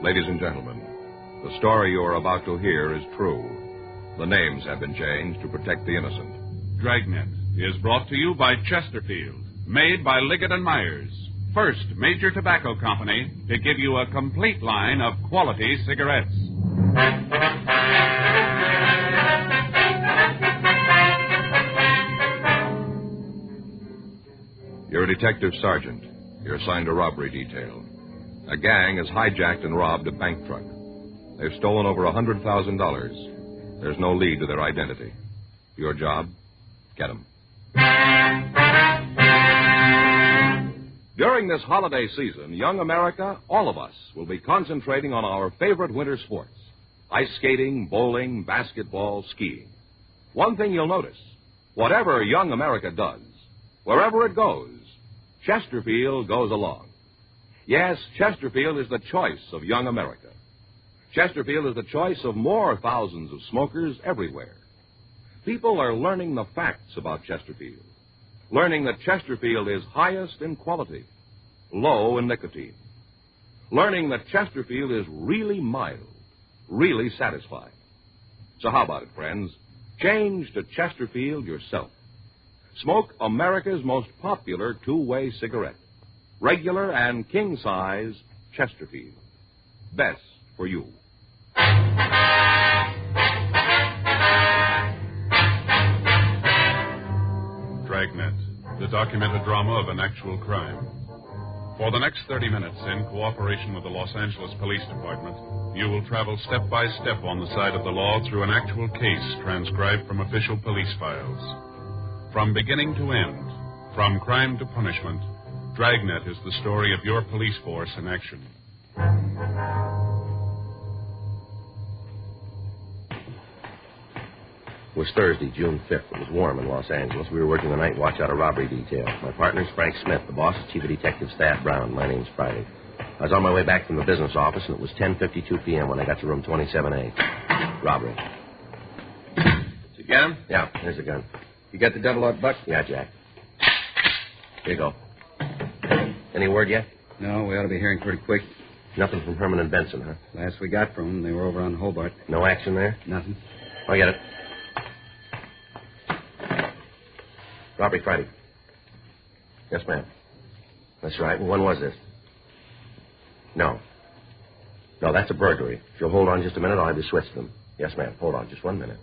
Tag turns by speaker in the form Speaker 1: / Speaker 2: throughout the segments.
Speaker 1: Ladies and gentlemen, the story you are about to hear is true. The names have been changed to protect the innocent.
Speaker 2: Dragnet is brought to you by Chesterfield, made by Liggett & Myers, first major tobacco company to give you a complete line of quality cigarettes.
Speaker 1: You're a detective sergeant. You're assigned a robbery detail. A gang has hijacked and robbed a bank truck. They've stolen over $100,000. There's no lead to their identity. Your job? Get them. During this holiday season, young America, all of us, will be concentrating on our favorite winter sports. Ice skating, bowling, basketball, skiing. One thing you'll notice, whatever young America does, wherever it goes, Chesterfield goes along. Yes, Chesterfield is the choice of young America. Chesterfield is the choice of more thousands of smokers everywhere. People are learning the facts about Chesterfield, learning that Chesterfield is highest in quality, low in nicotine, learning that Chesterfield is really mild, really satisfying. So how about it, friends? Change to Chesterfield yourself. Smoke America's most popular two-way cigarette. Regular and king-size Chesterfield. Best for you.
Speaker 2: Dragnet, the documented drama of an actual crime. For the next 30 minutes, in cooperation with the Los Angeles Police Department, you will travel step by step on the side of the law through an actual case transcribed from official police files. From beginning to end, from crime to punishment, Dragnet is the story of your police force in action.
Speaker 3: It was Thursday, June 5th. It was warm in Los Angeles. We were working the night watch out of robbery detail. My partner's Frank Smith. The boss is Chief of Detectives Thad Brown. My name's Friday. I was on my way back from the business office, and it was 10:52 p.m. when I got to room 27A. Robbery.
Speaker 4: Did you get him?
Speaker 3: Yeah, here's the gun.
Speaker 4: You got the double-aught buck?
Speaker 3: Yeah, Jack. Here you go. Any word yet?
Speaker 4: No, we ought to be hearing pretty quick.
Speaker 3: Nothing from Herman and Benson, huh?
Speaker 4: Last we got from them, they were over on Hobart.
Speaker 3: No action there?
Speaker 4: Nothing.
Speaker 3: I get it. Robbery Friday. Yes, ma'am. That's right. Well, when was this? No. No, that's a burglary. If you'll hold on just a minute, I'll have you switch them. Yes, ma'am. Hold on just 1 minute.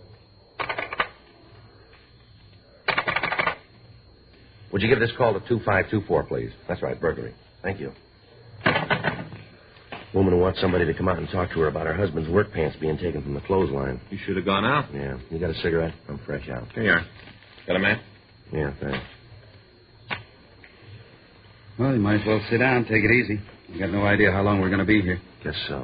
Speaker 3: Would you give this call to 2524, please? That's right, burglary. Thank you. Woman who wants somebody to come out and talk to her about her husband's work pants being taken from the clothesline.
Speaker 4: You should have gone out.
Speaker 3: Yeah. You got a cigarette? I'm fresh out.
Speaker 4: Here you are. Got a man?
Speaker 3: Yeah, thanks.
Speaker 4: Well, you might as well sit down. Take it easy. You got no idea how long we're going to be here.
Speaker 3: Guess so.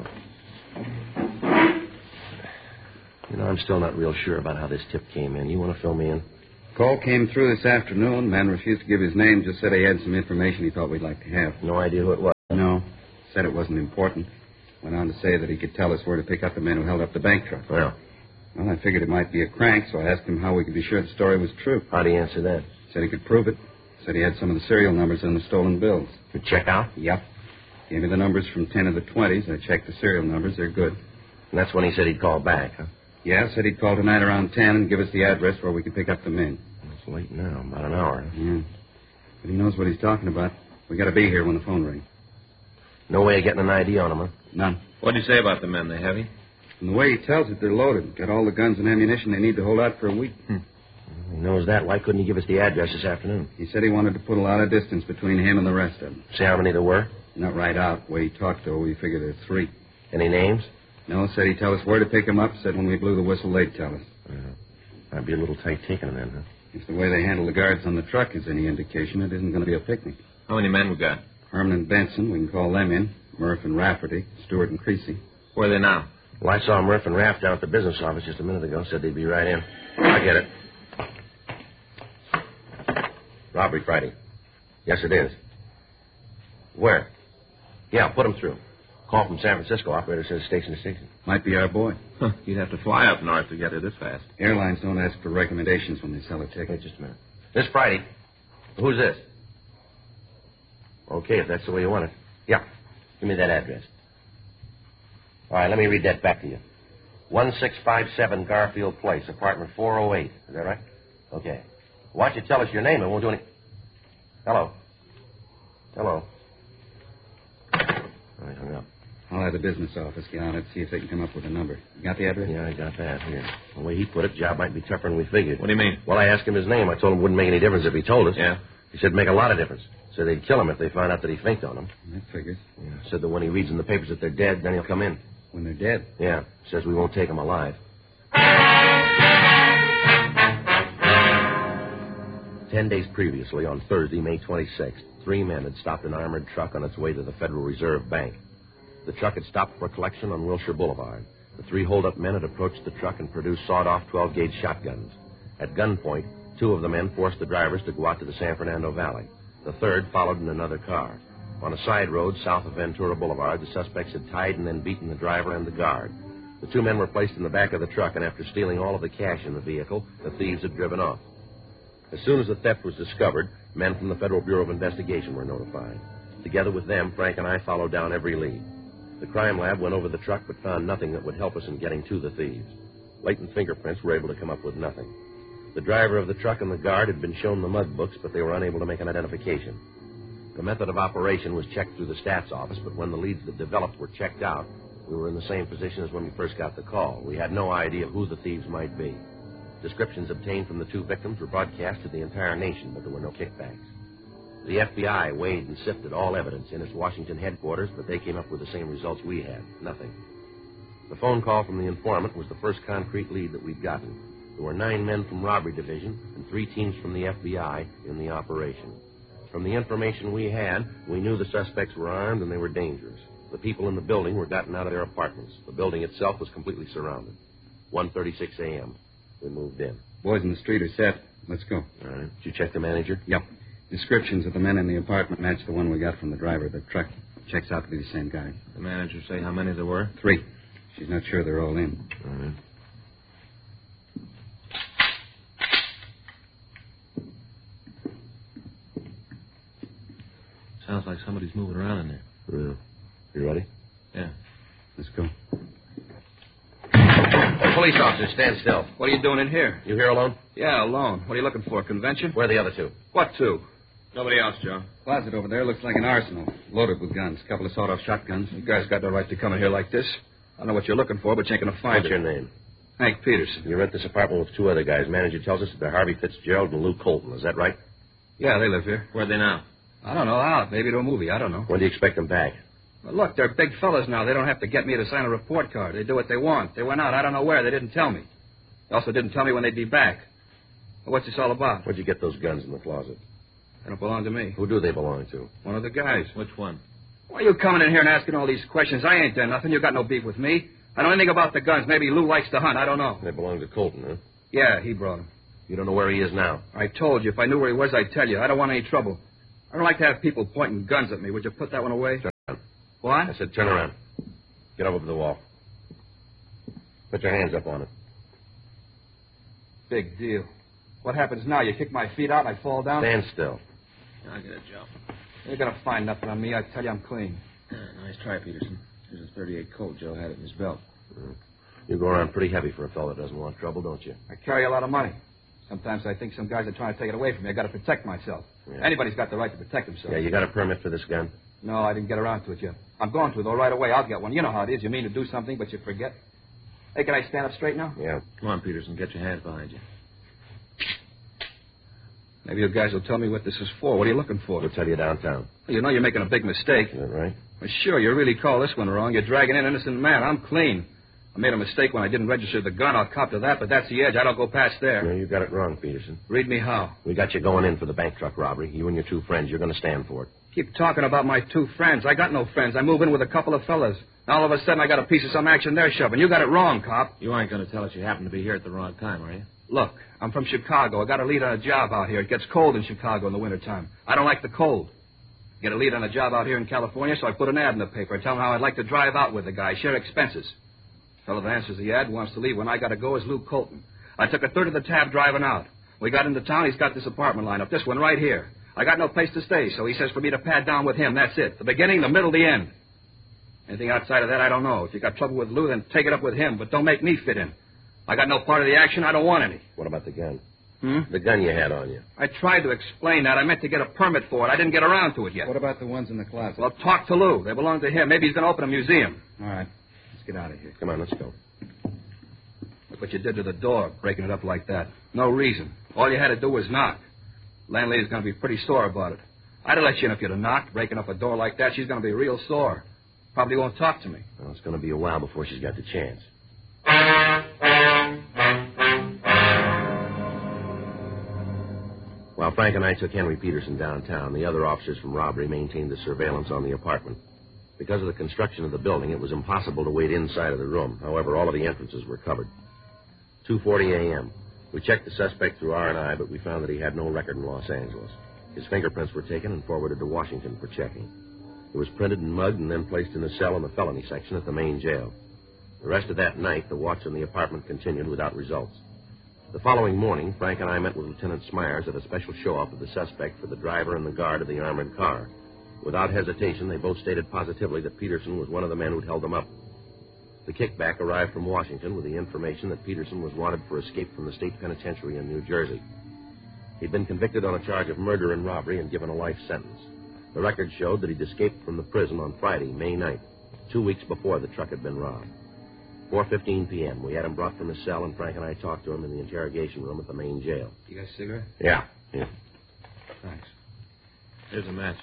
Speaker 3: You know, I'm still not real sure about how this tip came in. You want to fill me in?
Speaker 4: Call came through this afternoon. Man refused to give his name. Just said he had some information he thought we'd like to have.
Speaker 3: No idea who it was?
Speaker 4: No. Said it wasn't important. Went on to say that he could tell us where to pick up the men who held up the bank truck.
Speaker 3: Well,
Speaker 4: I figured it might be a crank, so I asked him how we could be sure the story was true.
Speaker 3: how'd he answer that?
Speaker 4: Said he could prove it. Said he had some of the serial numbers on the stolen bills.
Speaker 3: You check out?
Speaker 4: Yep. Gave me the numbers from 10 of the 20s. I checked the serial numbers. They're good.
Speaker 3: And that's when he said he'd call back, huh?
Speaker 4: Yeah, said he'd call tonight around 10 and give us the address where we could pick up the men.
Speaker 3: It's late now, about an hour.
Speaker 4: Yeah. But he knows what he's talking about. We got to be here when the phone rings.
Speaker 3: No way of getting an ID on him, huh?
Speaker 4: None.
Speaker 5: What'd he say about the men? They heavy?
Speaker 4: From the way he tells it, they're loaded. Got all the guns and ammunition they need to hold out for a week.
Speaker 3: He knows that. Why couldn't he give us the address this afternoon?
Speaker 4: He said he wanted to put a lot of distance between him and the rest of them.
Speaker 3: See how many there were?
Speaker 4: Not right out. The way he talked, though, we figured there's 3.
Speaker 3: Any names?
Speaker 4: No, said he'd tell us where to pick them up. Said when we blew the whistle, they'd tell us.
Speaker 3: I'd be a little tight taking then, huh?
Speaker 4: If the way they handle the guards on the truck is any indication, it isn't going to be a picnic.
Speaker 5: How many men we got?
Speaker 4: Herman and Benson, we can call them in. Murph and Rafferty, Stewart and Creasy.
Speaker 5: Where are they now?
Speaker 3: Well, I saw Murph and Raff down at the business office just a minute ago. Said they'd be right in. I get it. Robbery Friday. Yes, it is. Where? Yeah, put him through. Call from San Francisco. Operator says station to station.
Speaker 4: Might be our boy.
Speaker 5: Huh, you'd have to fly up north to get it this fast.
Speaker 4: Airlines don't ask for recommendations when they sell a ticket.
Speaker 3: Wait just a minute. This Friday. Who's this? Okay, if that's the way you want it. Yeah. Give me that address. All right, let me read that back to you. 1657 Garfield Place, apartment 408. Is that right? Okay. Why don't you tell us your name? It won't do any... Hello. Oh, he hung up.
Speaker 4: I'll have the business office get on it, see if they can come up with a number. You got the address?
Speaker 3: Yeah, I got that. Here. The way he put it, the job might be tougher than we figured.
Speaker 5: What do you mean?
Speaker 3: Well, I asked him his name. I told him it wouldn't make any difference if he told us.
Speaker 5: Yeah?
Speaker 3: He said it'd make a lot of difference. Said they'd kill him if they found out that he faked on them.
Speaker 4: That figures.
Speaker 3: Yeah. Said that when he reads in the papers that they're dead, then he'll come in.
Speaker 4: When they're dead?
Speaker 3: Yeah. Says we won't take him alive. 10 days previously, on Thursday, May 26th, 3 men had stopped an armored truck on its way to the Federal Reserve Bank. The truck had stopped for collection on Wilshire Boulevard. The 3 hold-up men had approached the truck and produced sawed-off 12-gauge shotguns. At gunpoint, 2 of the men forced the drivers to go out to the San Fernando Valley. The third followed in another car. On a side road south of Ventura Boulevard, the suspects had tied and then beaten the driver and the guard. The 2 men were placed in the back of the truck, and after stealing all of the cash in the vehicle, the thieves had driven off. As soon as the theft was discovered, men from the Federal Bureau of Investigation were notified. Together with them, Frank and I followed down every lead. The crime lab went over the truck but found nothing that would help us in getting to the thieves. Latent fingerprints were able to come up with nothing. The driver of the truck and the guard had been shown the mug books, but they were unable to make an identification. The method of operation was checked through the stats office, but when the leads that developed were checked out, we were in the same position as when we first got the call. We had no idea who the thieves might be. Descriptions obtained from the 2 victims were broadcast to the entire nation, but there were no kickbacks. The FBI weighed and sifted all evidence in its Washington headquarters, but they came up with the same results we had. Nothing. The phone call from the informant was the first concrete lead that we'd gotten. There were 9 men from Robbery Division and 3 teams from the FBI in the operation. From the information we had, we knew the suspects were armed and they were dangerous. The people in the building were gotten out of their apartments. The building itself was completely surrounded. 1:36 a.m. We moved in.
Speaker 4: Boys in the street are set. Let's go.
Speaker 3: All right. Did you check the manager?
Speaker 4: Yep. Descriptions of the men in the apartment match the one we got from the driver of the truck. Checks out to be the same guy.
Speaker 5: The manager say how many there were?
Speaker 4: 3. She's not sure they're all in.
Speaker 3: All right.
Speaker 5: Sounds like somebody's moving around in there.
Speaker 3: Yeah. You ready?
Speaker 5: Yeah.
Speaker 4: Let's go.
Speaker 3: Police officer, stand still.
Speaker 6: What are you doing in here?
Speaker 3: You here alone?
Speaker 6: Yeah, alone. What are you looking for, convention?
Speaker 3: Where are the other 2?
Speaker 6: What 2? Nobody else, Joe.
Speaker 4: Closet over there looks like an arsenal. Loaded with guns. A couple of sawed-off shotguns.
Speaker 6: You guys got no right to come in here like this. I don't know what you're looking for, but you ain't going to find
Speaker 3: What's
Speaker 6: it.
Speaker 3: your name?
Speaker 6: Hank Peterson.
Speaker 3: You rent this apartment with 2 other guys. Manager tells us that they're Harvey Fitzgerald and Lou Colton. Is that right?
Speaker 6: Yeah, they live here.
Speaker 5: Where are they now?
Speaker 6: I don't know. Out. Maybe to a movie. I don't know.
Speaker 3: When do you expect them back?
Speaker 6: Well, look, they're big fellas now. They don't have to get me to sign a report card. They do what they want. They went out. I don't know where. They didn't tell me. They also didn't tell me when they'd be back. Well, what's this all about?
Speaker 3: Where'd you get those guns in the closet?
Speaker 6: They don't belong to me.
Speaker 3: Who do they belong to?
Speaker 6: One of the guys.
Speaker 5: Which one?
Speaker 6: Why are you coming in here and asking all these questions? I ain't done nothing. You got no beef with me. I don't know anything about the guns. Maybe Lou likes to hunt. I don't know.
Speaker 3: They belong to Colton, huh?
Speaker 6: Yeah, he brought them.
Speaker 3: You don't know where he is now?
Speaker 6: I told you. If I knew where he was, I'd tell you. I don't want any trouble. I don't like to have people pointing guns at me. Would you put that one away?
Speaker 3: Turn around.
Speaker 6: What?
Speaker 3: I said turn around. Get over to the wall. Put your hands up on it.
Speaker 6: Big deal. What happens now? You kick my feet out and I fall down?
Speaker 3: Stand still.
Speaker 5: I'll get it, Joe.
Speaker 6: You're going to find nothing on me. I tell you I'm clean.
Speaker 5: Nice try, Peterson. Here's a 38 Colt. Joe had it in his belt.
Speaker 3: You go around pretty heavy for a fellow that doesn't want trouble, don't you?
Speaker 6: I carry a lot of money. Sometimes I think some guys are trying to take it away from me. I got to protect myself.
Speaker 3: Yeah.
Speaker 6: Anybody's got the right to protect himself.
Speaker 3: Yeah, you got a permit for this gun?
Speaker 6: No, I didn't get around to it yet. I'm going to, though, right away. I'll get one. You know how it is. You mean to do something, but you forget. Hey, can I stand up straight now?
Speaker 3: Yeah.
Speaker 5: Come on, Peterson. Get your hands behind you.
Speaker 6: Maybe you guys will tell me what this is for. What are you looking for?
Speaker 3: We'll tell you downtown.
Speaker 6: Well, you know you're making a big mistake.
Speaker 3: Is that right?
Speaker 6: Well, sure, you really call this one wrong. You're dragging in an innocent man. I'm clean. I made a mistake when I didn't register the gun. I'll cop to that, but that's the edge. I don't go past there.
Speaker 3: No, you got it wrong, Peterson.
Speaker 6: Read me how.
Speaker 3: We got you going in for the bank truck robbery. You and your 2 friends, you're going to stand for it.
Speaker 6: Keep talking about my 2 friends. I got no friends. I move in with a couple of fellas. Now, all of a sudden, I got a piece of some action they're shoving. You got it wrong, cop.
Speaker 5: You aren't going to tell us you happen to be here at the wrong time, are you?
Speaker 6: Look, I'm from Chicago. I got a lead on a job out here. It gets cold in Chicago in the wintertime. I don't like the cold. Get a lead on a job out here in California, so I put an ad in the paper. Tell him how I'd like to drive out with the guy, share expenses. Fellow that answers the ad wants to leave when I got to go is Lou Colton. I took a third of the tab driving out. We got into town. He's got this apartment lined up, this one right here. I got no place to stay, so he says for me to pad down with him. That's it. The beginning, the middle, the end. Anything outside of that, I don't know. If you got trouble with Lou, then take it up with him, but don't make me fit in. I got no part of the action. I don't want any.
Speaker 3: What about the gun?
Speaker 6: Hmm?
Speaker 3: The gun you had on you.
Speaker 6: I tried to explain that. I meant to get a permit for it. I didn't get around to it yet.
Speaker 4: What about the ones in the closet?
Speaker 6: Well, talk to Lou. They belong to him. Maybe he's going to open a museum.
Speaker 4: All right. Let's get out of here.
Speaker 3: Come on, let's go.
Speaker 6: Look what you did to the door, breaking it up like that. No reason. All you had to do was knock. Landlady's going to be pretty sore about it. I'd have let you in if you'd have knocked. Breaking up a door like that, she's going to be real sore. Probably won't talk to me.
Speaker 3: Well, it's going to be a while before she's got the chance. While Frank and I took Henry Peterson downtown, the other officers from robbery maintained the surveillance on the apartment. Because of the construction of the building, it was impossible to wait inside of the room. However, all of the entrances were covered. 2:40 a.m. We checked the suspect through R&I, but we found that he had no record in Los Angeles. His fingerprints were taken and forwarded to Washington for checking. It was printed and mugged and then placed in a cell in the felony section at the main jail. The rest of that night, the watch on the apartment continued without results. The following morning, Frank and I met with Lieutenant Smyers at a special show-off of the suspect for the driver and the guard of the armored car. Without hesitation, they both stated positively that Peterson was one of the men who'd held them up. The kickback arrived from Washington with the information that Peterson was wanted for escape from the state penitentiary in New Jersey. He'd been convicted on a charge of murder and robbery and given a life sentence. The record showed that he'd escaped from the prison on Friday, May 9th, 2 weeks before the truck had been robbed. 4:15 p.m. We had him brought from his cell, and Frank and I talked to him in the interrogation room at the main jail.
Speaker 6: You got a cigarette?
Speaker 3: Yeah.
Speaker 6: Thanks.
Speaker 3: Here's a match.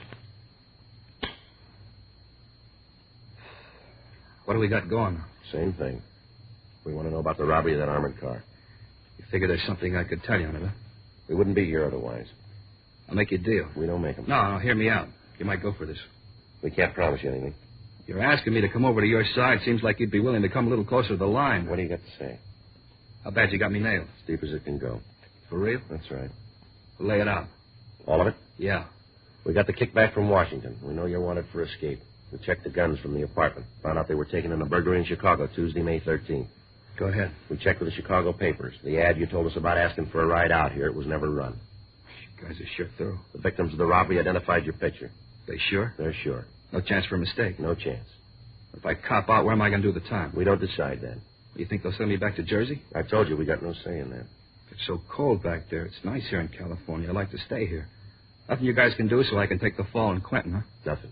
Speaker 6: What do we got going?
Speaker 3: Same thing. We want to know about the robbery of that armored car.
Speaker 6: You figure there's something I could tell you on it, huh?
Speaker 3: We wouldn't be here otherwise.
Speaker 6: I'll make you a deal.
Speaker 3: We don't make them.
Speaker 6: No, hear me out. You might go for this.
Speaker 3: We can't promise you anything.
Speaker 6: You're asking me to come over to your side. Seems like you'd be willing to come a little closer to the line.
Speaker 3: What do you got to say?
Speaker 6: How bad you got me nailed?
Speaker 3: As deep as it can go.
Speaker 6: For real?
Speaker 3: That's right.
Speaker 6: Lay it out.
Speaker 3: All of it?
Speaker 6: Yeah.
Speaker 3: We got the kickback from Washington. We know you're wanted for escape. We checked the guns from the apartment. Found out they were taken in a burglary in Chicago Tuesday, May 13th.
Speaker 6: Go ahead.
Speaker 3: We checked with the Chicago papers. The ad you told us about asking for a ride out here, it was never run.
Speaker 6: You guys are sure thorough.
Speaker 3: The victims of the robbery identified your picture.
Speaker 6: They sure?
Speaker 3: They're sure.
Speaker 6: No chance for a mistake.
Speaker 3: No chance.
Speaker 6: If I cop out, where am I going to do the time?
Speaker 3: We don't decide that.
Speaker 6: You think they'll send me back to Jersey?
Speaker 3: I told you we got no say in that.
Speaker 6: It's so cold back there. It's nice here in California. I'd like to stay here. Nothing you guys can do so I can take the fall in Quentin, huh?
Speaker 3: Nothing.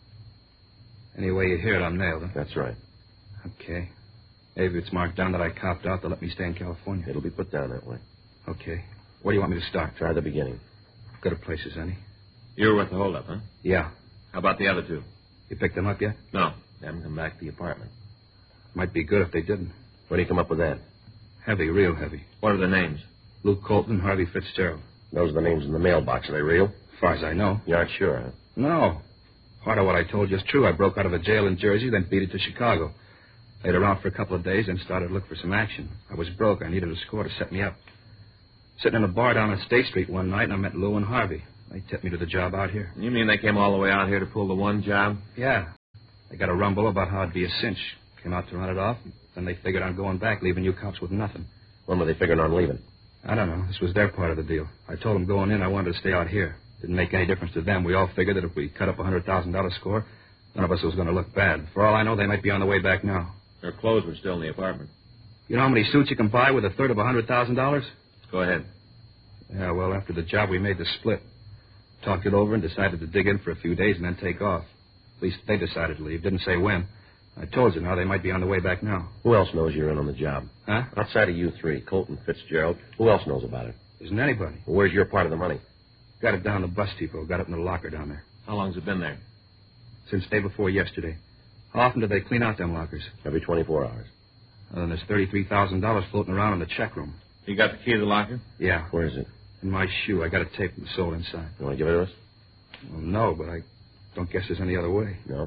Speaker 6: Anyway you hear it, I'm nailed, huh?
Speaker 3: That's right.
Speaker 6: Okay. Maybe it's marked down that I copped out. They'll let me stay in California.
Speaker 3: It'll be put down that way.
Speaker 6: Okay. Where do you want me to start?
Speaker 3: Try the beginning.
Speaker 6: Good at places, any?
Speaker 7: You were with the holdup, huh?
Speaker 6: Yeah.
Speaker 7: How about the other two?
Speaker 6: You picked them up yet?
Speaker 7: No. They haven't come back to the apartment.
Speaker 6: Might be good if they didn't.
Speaker 3: When do you come up with that?
Speaker 6: Heavy, real heavy.
Speaker 7: What are their names?
Speaker 6: Luke Colton, Harvey Fitzgerald.
Speaker 3: Those are the names in the mailbox. Are they real?
Speaker 6: As far as I know.
Speaker 3: You aren't sure, huh?
Speaker 6: No. Part of what I told you is true. I broke out of a jail in Jersey, then beat it to Chicago. Laid around for a couple of days, then started to look for some action. I was broke. I needed a score to set me up. Sitting in a bar down on State Street one night, and I met Lou and Harvey. They tipped me to the job out here.
Speaker 7: You mean they came all the way out here to pull the one job?
Speaker 6: Yeah. They got a rumble about how it'd be a cinch. Came out to run it off. Then they figured on going back, leaving you cops with nothing.
Speaker 3: When were they figuring on leaving?
Speaker 6: I don't know. This was their part of the deal. I told them going in I wanted to stay out here. Didn't make any difference to them. We all figured that if we cut up a $100,000 score, none of us was going to look bad. For all I know, they might be on the way back now.
Speaker 7: Their clothes were still in the apartment.
Speaker 6: You know how many suits you can buy with a third of $100,000?
Speaker 7: Go ahead.
Speaker 6: Yeah, well, after the job, we made the split. Talked it over and decided to dig in for a few days and then take off. At least they decided to leave. Didn't say when. I told you now they might be on the way back now.
Speaker 3: Who else knows you're in on the job?
Speaker 6: Huh?
Speaker 3: Outside of you three, Colton, Fitzgerald, who else knows about it?
Speaker 6: Isn't anybody.
Speaker 3: Well, where's your part of the money?
Speaker 6: Got it down the bus depot. Got it in the locker down there.
Speaker 7: How long's it been there?
Speaker 6: Since day before yesterday. How often do they clean out them lockers?
Speaker 3: Every 24 hours.
Speaker 6: Well, then there's $33,000 floating around in the check room.
Speaker 7: You got the key to the locker?
Speaker 6: Yeah.
Speaker 3: Where is it?
Speaker 6: In my shoe. I got it taped and sold inside.
Speaker 3: You want to give it to us?
Speaker 6: Well, no, but I don't guess there's any other way.
Speaker 3: No.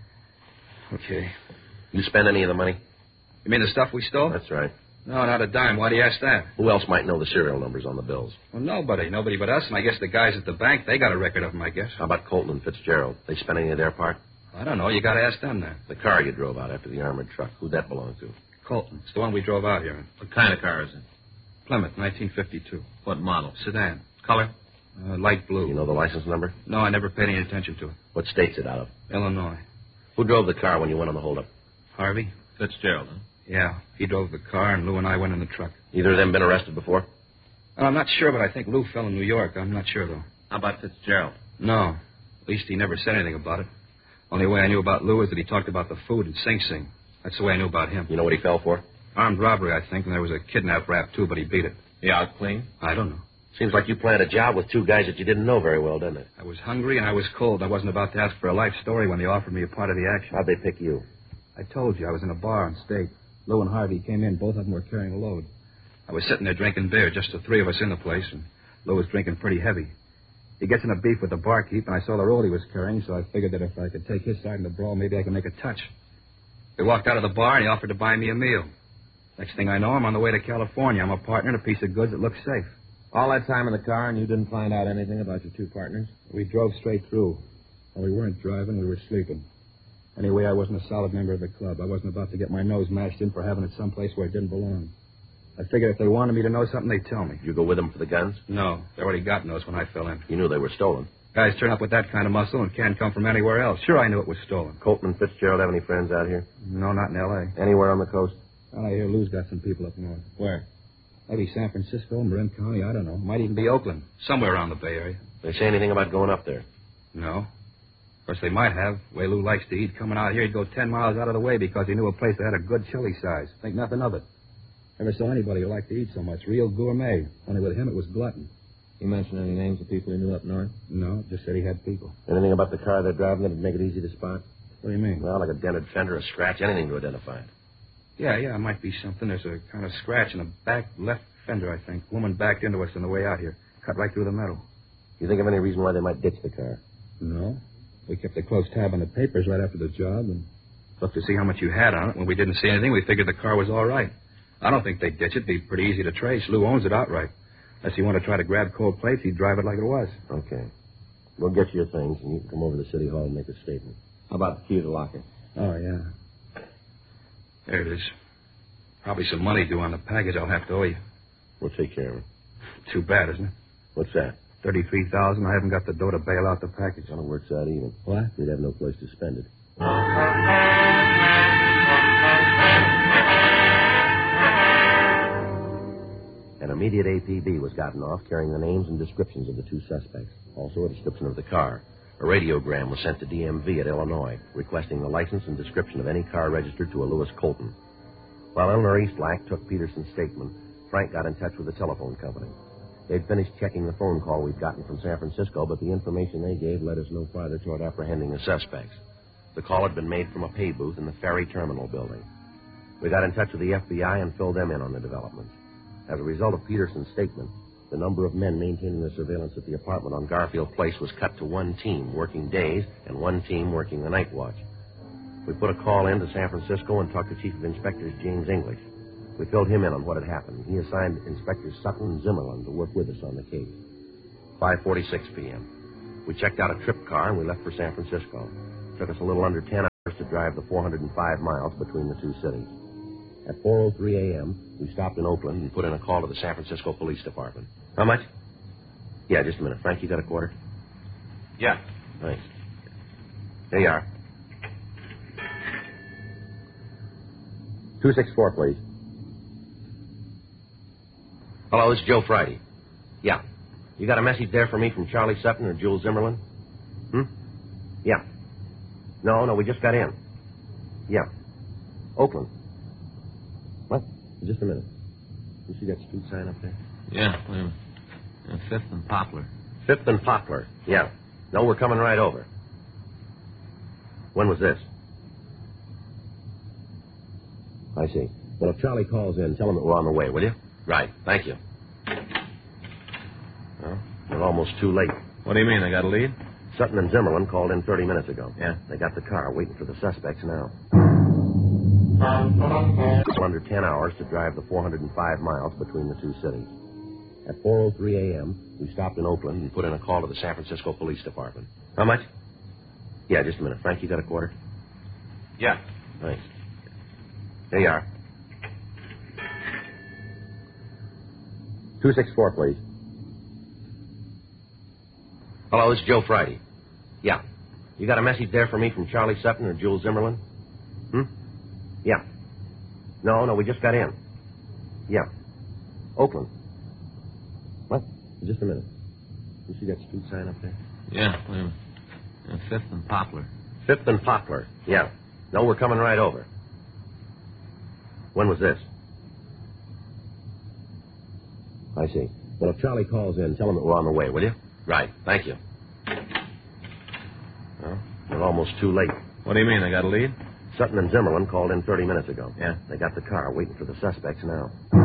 Speaker 6: Okay.
Speaker 3: You spend any of the money?
Speaker 6: You mean the stuff we stole?
Speaker 3: That's right.
Speaker 6: No, not a dime. Why do you ask that?
Speaker 3: Who else might know the serial numbers on the bills?
Speaker 6: Well, nobody. Nobody but us, and I guess the guys at the bank, they got a record of them, I guess.
Speaker 3: How about Colton and Fitzgerald? They spend any of their part?
Speaker 6: I don't know. You got to ask them that.
Speaker 3: The car you drove out after the armored truck, who'd that belong to?
Speaker 6: Colton. It's the one we drove out here in.
Speaker 7: What kind of car is it?
Speaker 6: Plymouth, 1952.
Speaker 7: What model?
Speaker 6: Sedan.
Speaker 7: Color?
Speaker 6: Light blue.
Speaker 3: You know the license number?
Speaker 6: No, I never paid any attention to it.
Speaker 3: What state's it out of?
Speaker 6: Illinois.
Speaker 3: Who drove the car when you went on the holdup?
Speaker 6: Harvey?
Speaker 7: Fitzgerald, huh?
Speaker 6: Yeah, he drove the car, and Lou and I went in the truck.
Speaker 3: Either of them been arrested before?
Speaker 6: I'm not sure, but I think Lou fell in New York. I'm not sure, though.
Speaker 7: How about Fitzgerald?
Speaker 6: No. At least he never said anything about it. Only way I knew about Lou is that he talked about the food at Sing Sing. That's the way I knew about him.
Speaker 3: You know what he fell for?
Speaker 6: Armed robbery, I think, and there was a kidnap rap, too, but he beat it.
Speaker 7: He out clean?
Speaker 6: I don't know.
Speaker 3: Seems like you planned a job with two guys that you didn't know very well, didn't it?
Speaker 6: I was hungry and I was cold. I wasn't about to ask for a life story when they offered me a part of the action.
Speaker 3: How'd they pick you?
Speaker 6: I told you I was in a bar on State. Lou and Harvey came in. Both of them were carrying a load. I was sitting there drinking beer, just the three of us in the place, and Lou was drinking pretty heavy. He gets in a beef with the barkeep, and I saw the road he was carrying, so I figured that if I could take his side in the brawl, maybe I could make a touch. We walked out of the bar, and he offered to buy me a meal. Next thing I know, I'm on the way to California. I'm a partner in a piece of goods that looks safe.
Speaker 7: All that time in the car, and you didn't find out anything about your two partners?
Speaker 6: We drove straight through. Well, we weren't driving. We were sleeping. Anyway, I wasn't a solid member of the club. I wasn't about to get my nose mashed in for having it someplace where it didn't belong. I figured if they wanted me to know something, they'd tell me.
Speaker 3: You go with them for the guns?
Speaker 6: No. They already got those when I fell in.
Speaker 3: You knew they were stolen.
Speaker 6: Guys turn up with that kind of muscle and can't come from anywhere else. Sure, I knew it was stolen.
Speaker 3: Colton and Fitzgerald have any friends out here?
Speaker 6: No, not in L.A.
Speaker 3: Anywhere on the coast?
Speaker 6: Well, I hear Lou's got some people up north.
Speaker 7: Where?
Speaker 6: Maybe San Francisco, Marin County, I don't know. Might even be Oakland. Somewhere around the Bay Area.
Speaker 3: They say anything about going up there?
Speaker 6: No. Of course, they might have. The way Lou likes to eat, coming out here, he'd go 10 miles out of the way because he knew a place that had a good chili size. Think nothing of it. Never saw anybody who liked to eat so much. Real gourmet. Only with him, it was glutton.
Speaker 7: He mentioned any names of people he knew up north?
Speaker 6: No, just said he had people.
Speaker 3: Anything about the car they're driving that'd make it easy to spot?
Speaker 6: What do you mean?
Speaker 3: Well, like a dented fender, a scratch, anything to identify it.
Speaker 6: Yeah, it might be something. There's a kind of scratch in the back left fender, I think. Woman backed into us on the way out here. Cut right through the metal.
Speaker 3: You think of any reason why they might ditch the car?
Speaker 6: No. We kept a close tab on the papers right after the job and looked to see how much you had on it. When we didn't see anything, we figured the car was all right. I don't think they'd ditch it. It'd be pretty easy to trace. Lou owns it outright. Unless you want to try to grab cold plates, he'd drive it like it was.
Speaker 3: Okay. We'll get you your things, and you can come over to the city hall and make a statement.
Speaker 7: How about the key to the locker?
Speaker 6: Oh, yeah. There it is. Probably some money due on the package I'll have to owe you.
Speaker 3: We'll take care of it.
Speaker 6: Too bad, isn't it?
Speaker 3: What's that?
Speaker 6: $33,000. I haven't got the dough to bail out the package.
Speaker 3: Well, it works out even.
Speaker 6: What?
Speaker 3: We'd have no place to spend it. An immediate APB was gotten off carrying the names and descriptions of the two suspects. Also a description of the car. A radiogram was sent to DMV at Illinois, requesting the license and description of any car registered to a Lewis Colton. While Eleanor Eastlack took Peterson's statement, Frank got in touch with the telephone company. They'd finished checking the phone call we'd gotten from San Francisco, but the information they gave led us no farther toward apprehending the suspects. The call had been made from a pay booth in the ferry terminal building. We got in touch with the FBI and filled them in on the developments. As a result of Peterson's statement, the number of men maintaining the surveillance at the apartment on Garfield Place was cut to one team working days and one team working the night watch. We put a call in to San Francisco and talked to Chief of Inspectors James English. We filled him in on what had happened. He assigned Inspectors Sutton and Zimmerlin to work with us on the case. 5:46 p.m. We checked out a trip car and we left for San Francisco. It took us a little under 10 hours to drive the 405 miles between the two cities. At 4:03 a.m., we stopped in Oakland and put in a call to the San Francisco Police Department. How much? Yeah, just a minute. Frank, you got a quarter?
Speaker 7: Yeah.
Speaker 3: Thanks. Here you are. 264, please. Hello, this is Joe Friday. Yeah. You got a message there for me from Charlie Sutton or Jules Zimmerlin? Yeah. No, we just got in. Yeah. Oakland. What? Just a minute. You see that street sign up there?
Speaker 7: Yeah, wait a minute. 5th and Poplar.
Speaker 3: 5th and Poplar. Yeah. No, we're coming right over. When was this? I see. Well, if Charlie calls in, tell him that we're on the way, will you? Right. Thank you. Well, we're almost too late.
Speaker 7: What do you mean, they got a lead?
Speaker 3: Sutton and Zimmerlin called in 30 minutes ago.
Speaker 7: Yeah.
Speaker 3: They got the car waiting for the suspects now. Under 10 hours to drive the 405 miles between the two cities. At 4:03 a.m., we stopped in Oakland and put in a call to the San Francisco Police Department. How much? Yeah, just a minute. Frank, you got a quarter?
Speaker 7: Yeah.
Speaker 3: Thanks. Here you are. 264, please. Hello, this is Joe Friday. Yeah. You got a message there for me from Charlie Sutton or Jules Zimmerman? Yeah. No, we just got in. Yeah. Oakland. What? Just a minute. You see that street sign up there?
Speaker 7: Yeah, wait a minute. 5th and Poplar.
Speaker 3: 5th and Poplar. Yeah. No, we're coming right over. When was this? I see. Well, if Charlie calls in, tell him that we're on the way, will you? Right. Thank you. Well, we're almost too late.
Speaker 7: What do you mean, they got a lead?
Speaker 3: Sutton and Zimmerman called in 30 minutes ago.
Speaker 7: Yeah.
Speaker 3: They got the car waiting for the suspects now.